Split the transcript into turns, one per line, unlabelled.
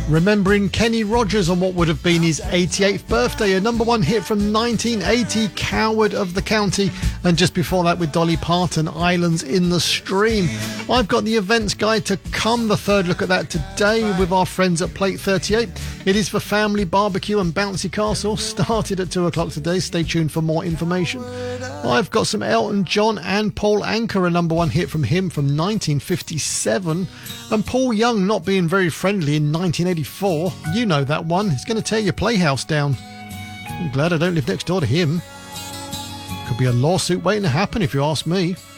Remembering Kenny Rogers on what would have been his 88th birthday, a number one hit from 1980, Coward of the County, and just before that with Dolly Parton, Islands in the Stream. I've got the events guide to come, the third look at that today with our friends at Plate 38. It is for Family Barbecue and Bouncy Castle, started at 2 o'clock today. Stay tuned for more information. I've got some Elton John and Paul Anka, a number one hit from him from 1957, and Paul Young not being very friendly in 1984. You know that one. It's going to tear your playhouse down. I'm glad I don't live next door to him. Could be a lawsuit waiting to happen if you ask me.